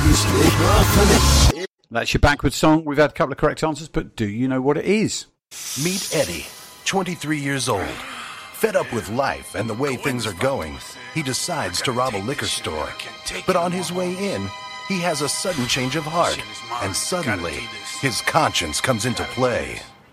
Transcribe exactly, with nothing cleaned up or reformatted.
That's your backwards song. We've had a couple of correct answers, but do you know what it is? Meet Eddie, twenty-three years old. Fed up with life and the way things are going, he decides to rob a liquor store. But on his way in, he has a sudden change of heart, and suddenly, his conscience comes into play.